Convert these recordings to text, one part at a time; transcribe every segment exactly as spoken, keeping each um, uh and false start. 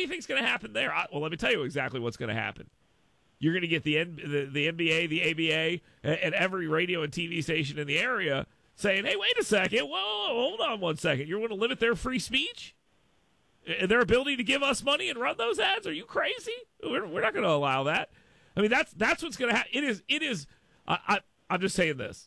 you think's going to happen there? I, well, let me tell you exactly what's going to happen. You're going to get the, N, the the N B A, the A B A, and, and every radio and T V station in the area saying, hey, wait a second. Whoa, hold on one second. You're going to limit their free speech? Their ability to give us money and run those ads? Are you crazy? We're, we're not going to allow that. I mean, that's that's what's going to happen. It is, it is I, I, I'm just saying this.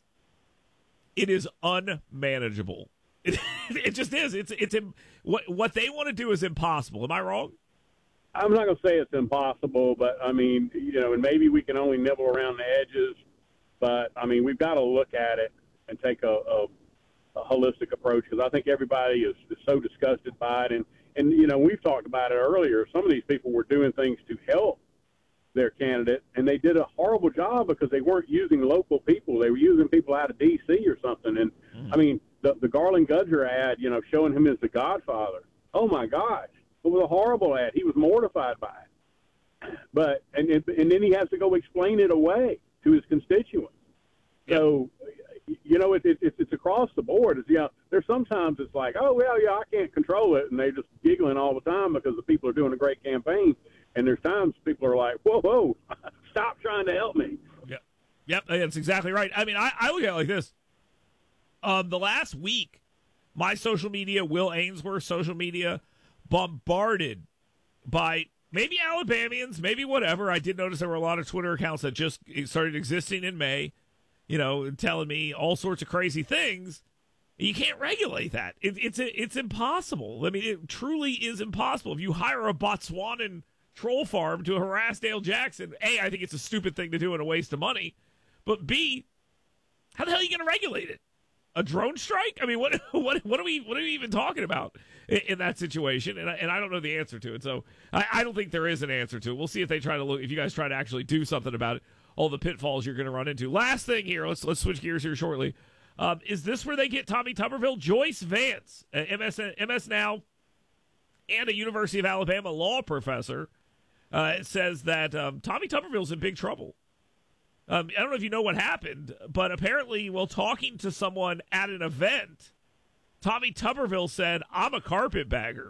It is unmanageable. It, it just is. It's it's what what they want to do is impossible. Am I wrong? I'm not going to say it's impossible, but, I mean, you know, and maybe we can only nibble around the edges. But, I mean, we've got to look at it and take a, a, a holistic approach, because I think everybody is, is so disgusted by it. And, and, you know, we've talked about it earlier. Some of these people were doing things to help their candidate, and they did a horrible job because they weren't using local people. They were using people out of D C or something. And, mm. I mean, the, the Garland Gudger ad, you know, showing him as the Godfather. Oh, my gosh. It was a horrible ad. He was mortified by it. But and it, and then he has to go explain it away to his constituents. Yep. So, you know, it, it, it's it's across the board. It's, you know, there's sometimes it's like, oh, well, yeah, I can't control it, and they're just giggling all the time because the people are doing a great campaign. And there's times people are like, whoa, whoa, stop trying to help me. Yep, yep, that's exactly right. I mean, I, I look at it like this. Um, the last week, my social media, Will Ainsworth social media, bombarded by maybe Alabamians, maybe whatever. I did notice there were a lot of Twitter accounts that just started existing in May, you know, telling me all sorts of crazy things. You can't regulate that. It, it's it's impossible. I mean, it truly is impossible. If you hire a Botswanan troll farm to harass Dale Jackson, A, I think it's a stupid thing to do and a waste of money. But B, how the hell are you going to regulate it? A drone strike? I mean, what what what are we what are we even talking about in, in that situation? And I, and I don't know the answer to it, so I, I don't think there is an answer to it. We'll see if they try to look. If you guys try to actually do something about it, all the pitfalls you're going to run into. Last thing here, let's let's switch gears here shortly. Um, is this where they get Tommy Tuberville? Joyce Vance, an M S M S Now, and a University of Alabama law professor, uh, says that um, Tommy Tuberville's in big trouble. Um, I don't know if you know what happened, but apparently while talking to someone at an event, Tommy Tuberville said, I'm a carpetbagger.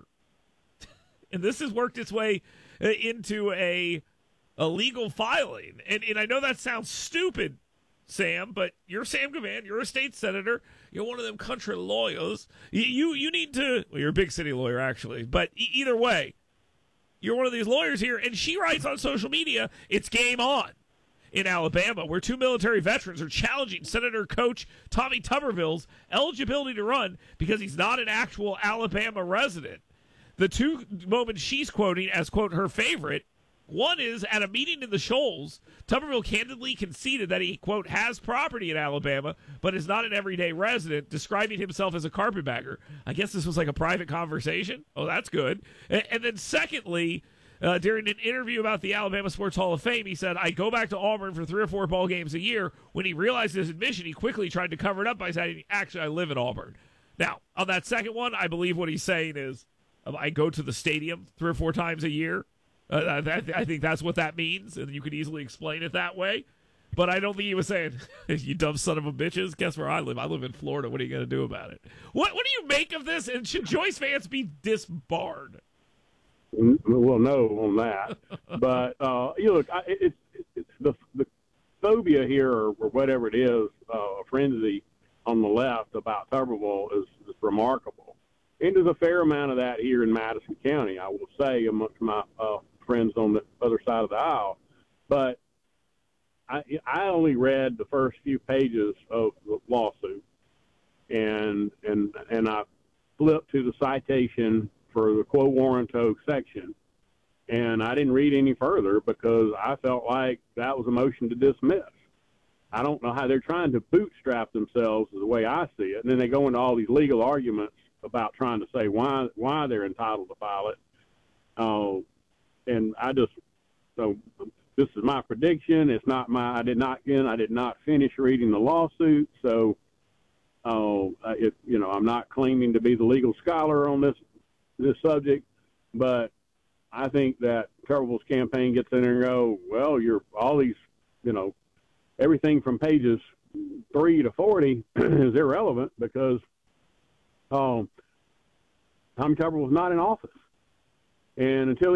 And this has worked its way into a, a legal filing. And, and I know that sounds stupid, Sam, but you're Sam Gavan. You're a state senator. You're one of them country lawyers. You, you, you need to, well, you're a big city lawyer, actually. But e- either way, you're one of these lawyers here. And she writes on social media, it's game on. In Alabama, where two military veterans are challenging Senator Coach Tommy Tuberville's eligibility to run because he's not an actual Alabama resident. The two moments she's quoting as, quote, her favorite, one is at a meeting in the Shoals, Tuberville candidly conceded that he, quote, has property in Alabama, but is not an everyday resident, describing himself as a carpetbagger. I guess this was like a private conversation. Oh, that's good. And, and then secondly, Uh, during an interview about the Alabama Sports Hall of Fame, he said, I go back to Auburn for three or four ball games a year. When he realized his admission, he quickly tried to cover it up by saying, actually, I live in Auburn. Now, on that second one, I believe what he's saying is, um, I go to the stadium three or four times a year. Uh, I, I think that's what that means, and you could easily explain it that way. But I don't think he was saying, you dumb son of a bitches, guess where I live? I live in Florida. What are you going to do about it? What, what do you make of this, and should Joyce Vance be disbarred? Well, no on that, but uh, you know, look, I, it's, it's the the phobia here, or, or whatever it is, uh, a frenzy on the left about Tuberville is, is remarkable, and there's a fair amount of that here in Madison County, I will say, amongst my uh, friends on the other side of the aisle. But I, I only read the first few pages of the lawsuit, and and and I flipped to the citation for the quo warranto section, and I didn't read any further because I felt like that was a motion to dismiss. I don't know how they're trying to bootstrap themselves, is the way I see it, and then they go into all these legal arguments about trying to say why why they're entitled to file it. Uh, and I just so this is my prediction. It's not my. I did not again. I did not finish reading the lawsuit, so uh, it you know I'm not claiming to be the legal scholar on this. this subject, but I think that Tuberville's campaign gets in there and go, well, you're all these, you know, everything from pages three to forty is irrelevant because um, Tommy Tuberville was not in office. And until